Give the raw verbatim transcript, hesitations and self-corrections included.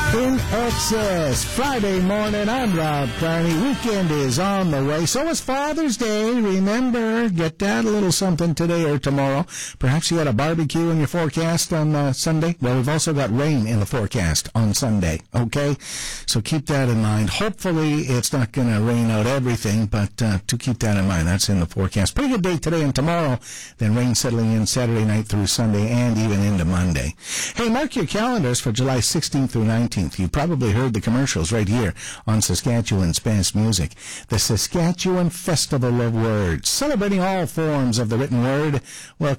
In excess, Friday morning, I'm Rob Carney. Weekend is on the way. So is Father's Day. Remember, get Dad a little something today or tomorrow. Perhaps you got a barbecue in your forecast on uh, Sunday. Well, we've also got rain in the forecast on Sunday, okay? So keep that in mind. Hopefully, it's not going to rain out everything, but uh, to keep that in mind, that's in the forecast. Pretty good day today and tomorrow. Then rain settling in Saturday night through Sunday and even into Monday. Hey, mark your calendars for July sixteenth through nineteenth. You probably heard the commercials right here on Saskatchewan's best music. The Saskatchewan Festival of Words, celebrating all forms of the written word. Well,